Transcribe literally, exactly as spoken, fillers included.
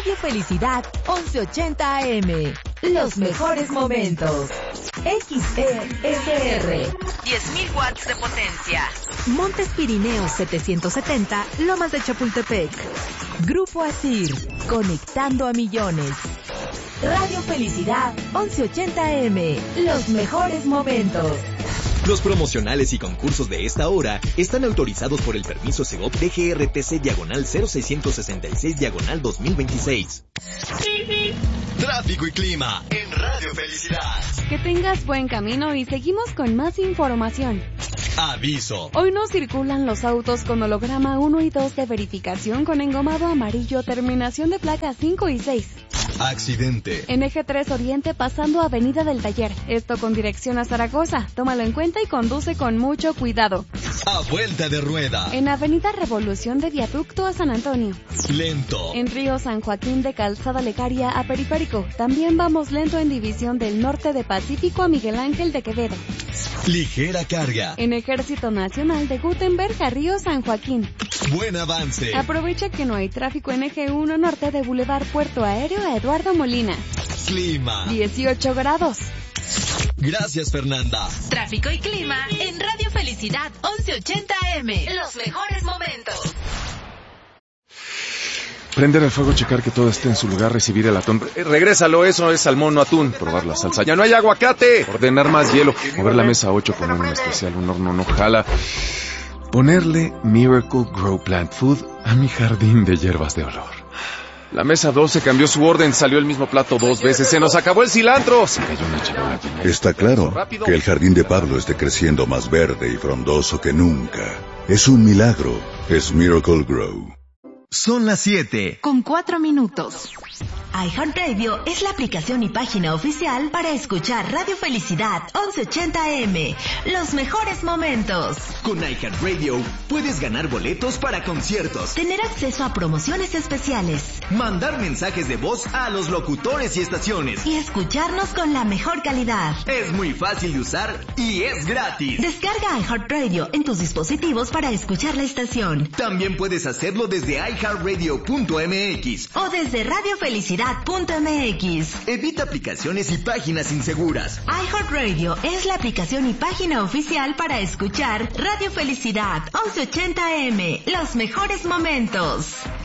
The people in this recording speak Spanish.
Radio Felicidad once ochenta A M. Los mejores momentos. X E S R. diez mil watts de potencia. Montes Pirineos setecientos setenta, Lomas de Chapultepec. Grupo Asir, conectando a millones. Radio Felicidad once ochenta A M. Los mejores momentos. Los promocionales y concursos de esta hora están autorizados por el permiso Segov D G R T C diagonal cero seiscientos sesenta y seis diagonal dos mil veintiséis. Tráfico y clima en Radio Felicidad. Que tengas buen camino y seguimos con más información. Aviso. Hoy no circulan los autos con holograma uno y dos de verificación con engomado amarillo, terminación de placa cinco y seis. Accidente. En eje tres Oriente pasando Avenida del Taller. Esto con dirección a Zaragoza. Tómalo en cuenta y conduce con mucho cuidado. A vuelta de rueda. En Avenida Revolución de Viaducto a San Antonio. Lento. En Río San Joaquín de Calzada Lecaria a Periférico. También vamos lento en División del Norte de Pacífico a Miguel Ángel de Quevedo. Ligera carga. En Ejército Nacional de Gutenberg a Río San Joaquín. Buen avance. Aprovecha que no hay tráfico en eje uno Norte de Boulevard Puerto Aéreo a Eduardo Molina. Clima. dieciocho grados. Gracias, Fernanda. Tráfico y clima en Radio Felicidad once ochenta A M. Los mejores momentos. Prender el fuego, checar que todo esté en su lugar, recibir el atún. Eh, regrésalo, eso es salmón, no atún. Probar la salsa. ¡Ya no hay aguacate! Ordenar más hielo. Mover la mesa ocho, poner un especial, un horno no jala. Ponerle Miracle Grow Plant Food a mi jardín de hierbas de olor. La mesa doce cambió su orden, salió el mismo plato dos veces. ¡Se nos acabó el cilantro! Se cayó una charola. Está claro que el jardín de Pablo esté creciendo más verde y frondoso que nunca. Es un milagro. Es Miracle Grow. Son las siete. Con cuatro minutos. iHeartRadio es la aplicación y página oficial para escuchar Radio Felicidad once ochenta A M. Los mejores momentos. Con iHeartRadio puedes ganar boletos para conciertos, Tener acceso a promociones especiales mandar mensajes de voz a los locutores y estaciones. y escucharnos con la mejor calidad. Es muy fácil de usar y es gratis. Descarga iHeartRadio en tus dispositivos para escuchar la estación. También puedes hacerlo desde i heart radio punto m x O desde radio felicidad punto m x. Evita aplicaciones y páginas inseguras. iHeartRadio es la aplicación y página oficial para escuchar Radio Felicidad once ochenta A M. Los mejores momentos.